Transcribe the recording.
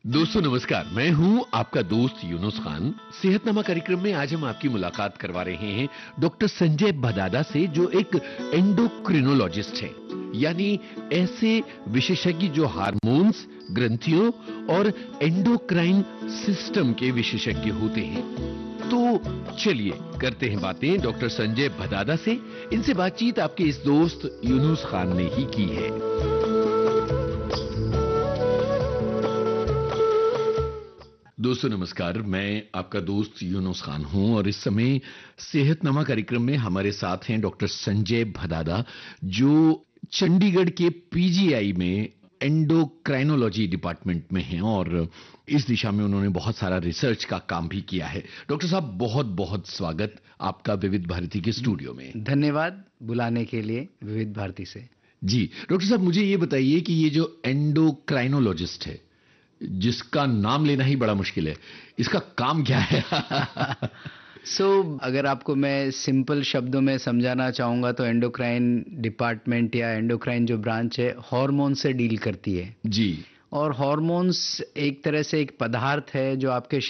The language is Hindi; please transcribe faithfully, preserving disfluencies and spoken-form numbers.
दोस्तों नमस्कार, मैं हूं आपका दोस्त यूनुस खान। सेहतनामा कार्यक्रम में आज हम आपकी मुलाकात करवा रहे हैं डॉक्टर संजय भदादा से, जो एक एंडोक्रिनोलॉजिस्ट हैं, यानी ऐसे विशेषज्ञ जो हार्मोन्स, ग्रंथियों और एंडोक्राइन सिस्टम के विशेषज्ञ होते हैं। तो चलिए करते हैं बातें डॉक्टर संजय भदादा से। इनसे बातचीत आपके इस दोस्त यूनुस खान ने ही की है। दोस्तों नमस्कार, मैं आपका दोस्त यूनुस खान हूं और इस समय सेहतनामा कार्यक्रम में हमारे साथ हैं डॉक्टर संजय भदादा, जो चंडीगढ़ के पीजीआई में एंडोक्राइनोलॉजी डिपार्टमेंट में हैं और इस दिशा में उन्होंने बहुत सारा रिसर्च का काम भी किया है। डॉक्टर साहब, बहुत बहुत स्वागत आपका विविध भारती के स्टूडियो में। धन्यवाद बुलाने के लिए विविध भारती से। जी डॉक्टर साहब, मुझे ये बताइए कि ये जो एंडोक्राइनोलॉजिस्ट है, जिसका नाम लेना ही बड़ा मुश्किल है, इसका काम क्या है? सो so, अगर आपको मैं सिंपल शब्दों में समझाना चाहूंगा तो एंडोक्राइन डिपार्टमेंट या एंडोक्राइन जो ब्रांच है हार्मोन से डील करती है। जी। और हार्मोन्स एक तरह से एक पदार्थ है जो आपके